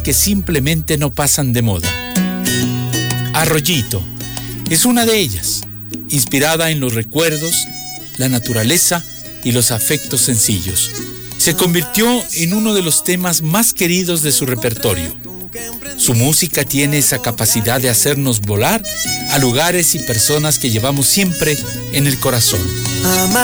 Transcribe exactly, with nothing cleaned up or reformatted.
que simplemente no pasan de moda. Arroyito es una de ellas, inspirada en los recuerdos, la naturaleza y los afectos sencillos. Se convirtió en uno de los temas más queridos de su repertorio. Su música tiene esa capacidad de hacernos volar a lugares y personas que llevamos siempre en el corazón.